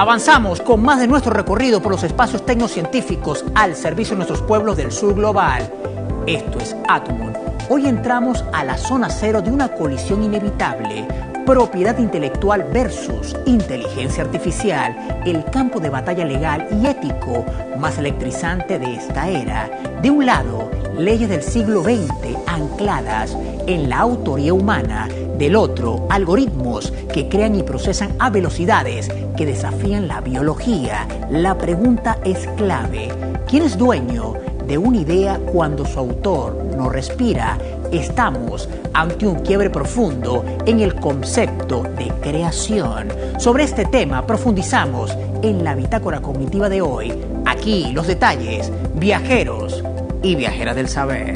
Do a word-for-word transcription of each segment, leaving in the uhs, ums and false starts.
Avanzamos con más de nuestro recorrido por los espacios tecnocientíficos al servicio de nuestros pueblos del sur global. Esto es Atomon. Hoy entramos a la zona cero de una colisión inevitable. Propiedad intelectual versus inteligencia artificial, el campo de batalla legal y ético más electrizante de esta era. De un lado, leyes del siglo veinte ancladas en la autoría humana. Del otro, algoritmos que crean y procesan a velocidades que desafían la biología. La pregunta es clave: ¿quién es dueño de una idea cuando su autor no respira? Estamos ante un quiebre profundo en el concepto de creación. Sobre este tema profundizamos en la bitácora cognitiva de hoy. Aquí los detalles, viajeros y viajeras del saber.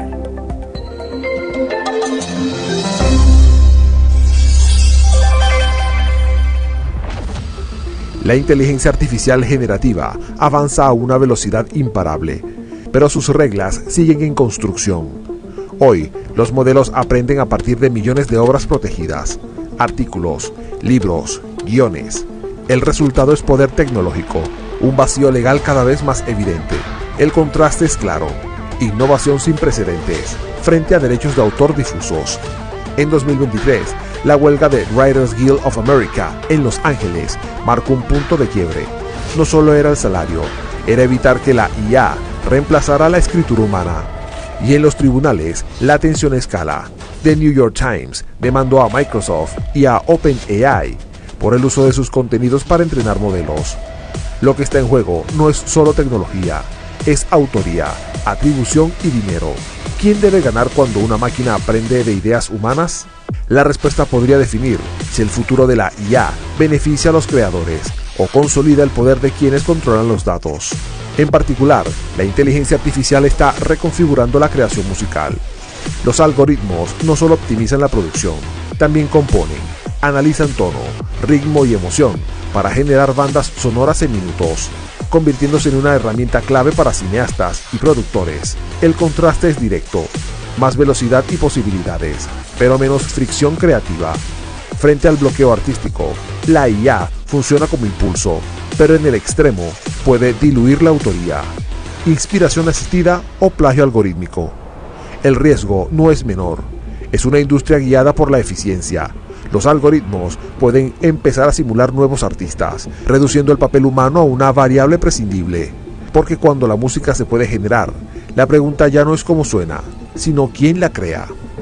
La inteligencia artificial generativa avanza a una velocidad imparable, pero sus reglas siguen en construcción. Hoy, los modelos aprenden a partir de millones de obras protegidas, artículos, libros, guiones. El resultado es poder tecnológico, un vacío legal cada vez más evidente. El contraste es claro: innovación sin precedentes frente a derechos de autor difusos. En dos mil veintitrés, la huelga de Writers Guild of America en Los Ángeles marcó un punto de quiebre. No solo era el salario, era evitar que la I A reemplazara la escritura humana. Y en los tribunales, la tensión escala. The New York Times demandó a Microsoft y a OpenAI por el uso de sus contenidos para entrenar modelos. Lo que está en juego no es solo tecnología, es autoría, atribución y dinero. ¿Quién debe ganar cuando una máquina aprende de ideas humanas? La respuesta podría definir si el futuro de la I A beneficia a los creadores o consolida el poder de quienes controlan los datos. En particular, la inteligencia artificial está reconfigurando la creación musical. Los algoritmos no solo optimizan la producción, también componen, analizan tono, ritmo y emoción para generar bandas sonoras en minutos, convirtiéndose en una herramienta clave para cineastas y productores. El contraste es directo: más velocidad y posibilidades, pero menos fricción creativa. Frente al bloqueo artístico, la I A funciona como impulso, pero en el extremo puede diluir la autoría, inspiración asistida o plagio algorítmico. El riesgo no es menor, es una industria guiada por la eficiencia. Los algoritmos pueden empezar a simular nuevos artistas, reduciendo el papel humano a una variable prescindible. Porque cuando la música se puede generar, la pregunta ya no es cómo suena, sino quién la crea.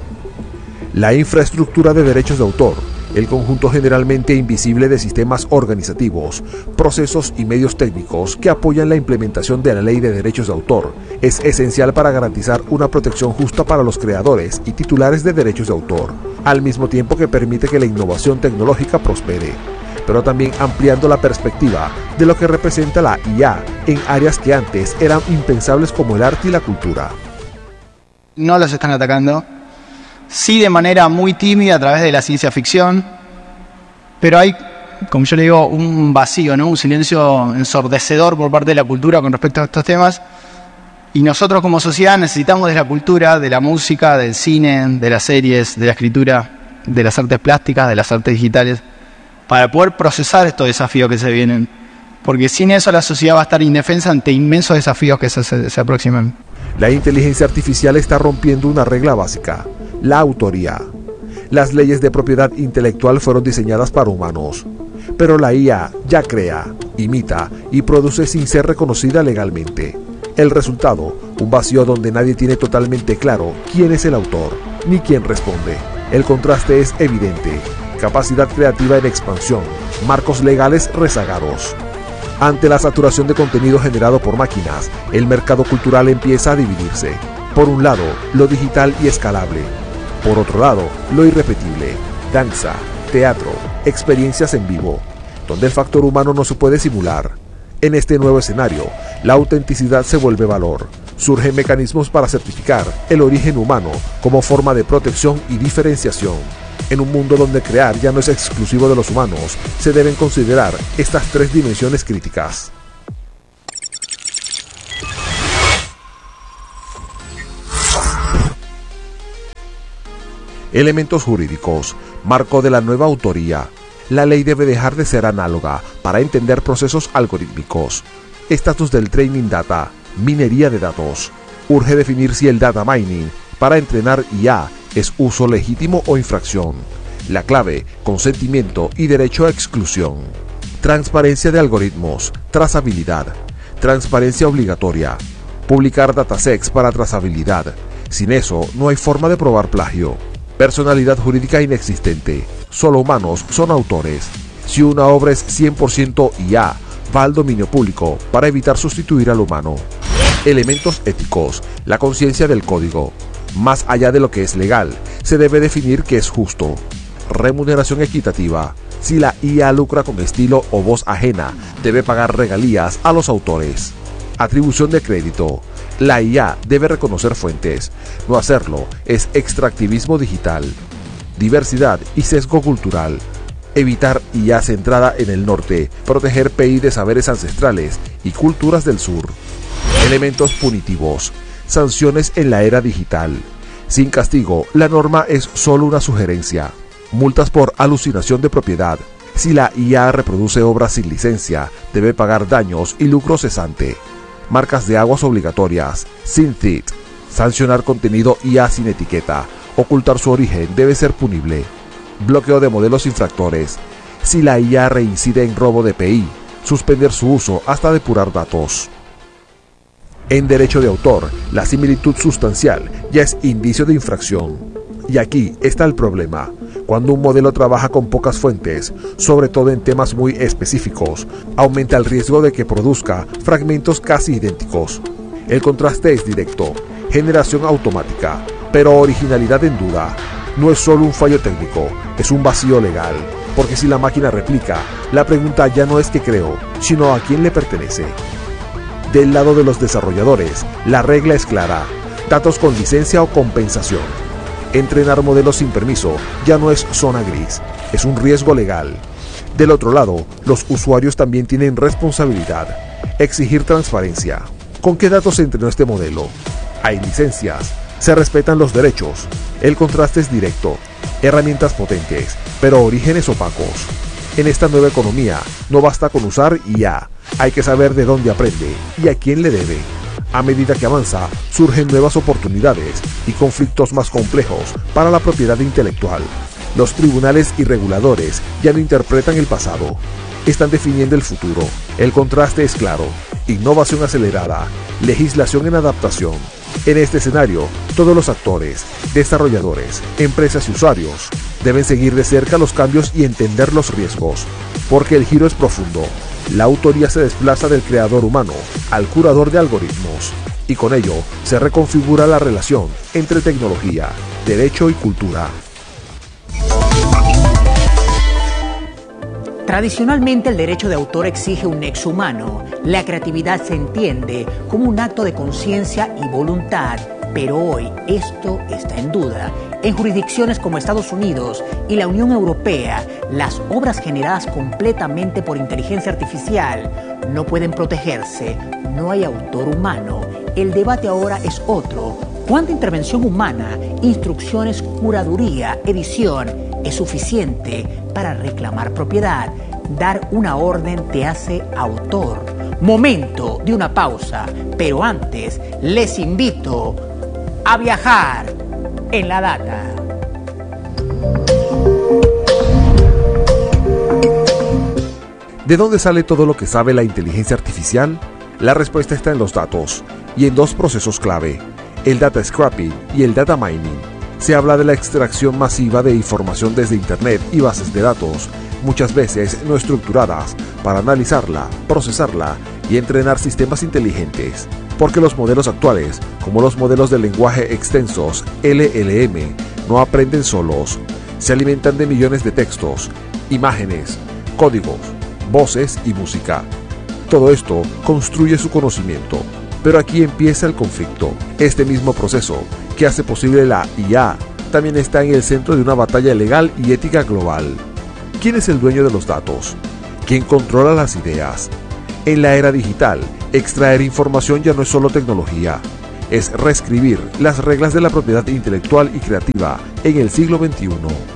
La infraestructura de derechos de autor, el conjunto generalmente invisible de sistemas organizativos, procesos y medios técnicos que apoyan la implementación de la ley de derechos de autor, es esencial para garantizar una protección justa para los creadores y titulares de derechos de autor, al mismo tiempo que permite que la innovación tecnológica prospere, pero también ampliando la perspectiva de lo que representa la I A en áreas que antes eran impensables como el arte y la cultura. No los están atacando. Sí, de manera muy tímida a través de la ciencia ficción, pero hay, como yo le digo, un vacío, ¿no? Un silencio ensordecedor por parte de la cultura con respecto a estos temas, y nosotros como sociedad necesitamos de la cultura, de la música, del cine, de las series, de la escritura, de las artes plásticas, de las artes digitales, para poder procesar estos desafíos que se vienen, porque sin eso la sociedad va a estar indefensa ante inmensos desafíos que se, se, se aproximan. La inteligencia artificial está rompiendo una regla básica: la autoría. Las leyes de propiedad intelectual fueron diseñadas para humanos, pero la I A ya crea, imita y produce sin ser reconocida legalmente. El resultado, un vacío donde nadie tiene totalmente claro quién es el autor, ni quién responde. El contraste es evidente: capacidad creativa en expansión, marcos legales rezagados. Ante la saturación de contenido generado por máquinas, el mercado cultural empieza a dividirse. Por un lado, lo digital y escalable. Por otro lado, lo irrepetible, danza, teatro, experiencias en vivo, donde el factor humano no se puede simular. En este nuevo escenario, la autenticidad se vuelve valor. Surgen mecanismos para certificar el origen humano como forma de protección y diferenciación. En un mundo donde crear ya no es exclusivo de los humanos, se deben considerar estas tres dimensiones críticas. Elementos jurídicos, marco de la nueva autoría. la ley debe dejar de ser análoga para entender procesos algorítmicos. Estatus del training data, minería de datos. Urge definir si el data mining para entrenar I A es uso legítimo o infracción. La clave, consentimiento y derecho a exclusión. Transparencia de algoritmos, trazabilidad. Transparencia obligatoria. Publicar datasets para trazabilidad. Sin eso, no hay forma de probar plagio. Personalidad jurídica inexistente. Solo humanos son autores. Si una obra es cien por ciento I A, va al dominio público para evitar sustituir al humano. Elementos éticos. La conciencia del código. Más allá de lo que es legal, se debe definir qué es justo. Remuneración equitativa. Si la I A lucra con estilo o voz ajena, debe pagar regalías a los autores. Atribución de crédito. La I A debe reconocer fuentes. No hacerlo es extractivismo digital. Diversidad y sesgo cultural. Evitar I A centrada en el norte. Proteger P I de saberes ancestrales y culturas del sur. Elementos punitivos. Sanciones en la era digital. Sin castigo, la norma es solo una sugerencia. Multas por alucinación de propiedad. Si la I A reproduce obras sin licencia, debe pagar daños y lucro cesante. Marcas de aguas obligatorias. Synthit. Sancionar contenido I A sin etiqueta. Ocultar su origen debe ser punible. Bloqueo de modelos infractores. Si la I A reincide en robo de P I, suspender su uso hasta depurar datos. En derecho de autor, la similitud sustancial ya es indicio de infracción. Y aquí está el problema. Cuando un modelo trabaja con pocas fuentes, sobre todo en temas muy específicos, aumenta el riesgo de que produzca fragmentos casi idénticos. El contraste es directo, generación automática, pero originalidad en duda. No es solo un fallo técnico, es un vacío legal. Porque si la máquina replica, la pregunta ya no es qué creo, sino a quién le pertenece. Del lado de los desarrolladores, la regla es clara: datos con licencia o compensación. Entrenar modelos sin permiso ya no es zona gris, es un riesgo legal. Del otro lado, los usuarios también tienen responsabilidad. Exigir transparencia. ¿Con qué datos se entrenó este modelo? Hay licencias, se respetan los derechos, el contraste es directo, herramientas potentes, pero orígenes opacos. En esta nueva economía, no basta con usar I A, hay que saber de dónde aprende y a quién le debe. A medida que avanza, surgen nuevas oportunidades y conflictos más complejos para la propiedad intelectual. Los tribunales y reguladores ya no interpretan el pasado, están definiendo el futuro. El contraste es claro: innovación acelerada, legislación en adaptación. En este escenario, todos los actores, desarrolladores, empresas y usuarios deben seguir de cerca los cambios y entender los riesgos, porque el giro es profundo. La autoría se desplaza del creador humano al curador de algoritmos, y con ello se reconfigura la relación entre tecnología, derecho y cultura. Tradicionalmente el derecho de autor exige un nexo humano. La creatividad se entiende como un acto de conciencia y voluntad, pero hoy esto está en duda. En jurisdicciones como Estados Unidos y la Unión Europea, las obras generadas completamente por inteligencia artificial no pueden protegerse. No hay autor humano. El debate ahora es otro. ¿Cuánta intervención humana, instrucciones, curaduría, edición es suficiente para reclamar propiedad? Dar una orden te hace autor. Momento de una pausa, pero antes les invito a viajar en la data. ¿De dónde sale todo lo que sabe la inteligencia artificial? La respuesta está en los datos, y en dos procesos clave: el data scrapping y el data mining. Se habla de la extracción masiva de información desde Internet y bases de datos, muchas veces no estructuradas, para analizarla, procesarla y entrenar sistemas inteligentes. Porque los modelos actuales, como los modelos de lenguaje extensos L L M, no aprenden solos. Se alimentan de millones de textos, imágenes, códigos, voces y música. Todo esto construye su conocimiento. Pero aquí empieza el conflicto. Este mismo proceso que hace posible la I A también está en el centro de una batalla legal y ética global. ¿Quién es el dueño de los datos? ¿Quién controla las ideas? En la era digital, extraer información ya no es solo tecnología, es reescribir las reglas de la propiedad intelectual y creativa en el siglo veintiuno.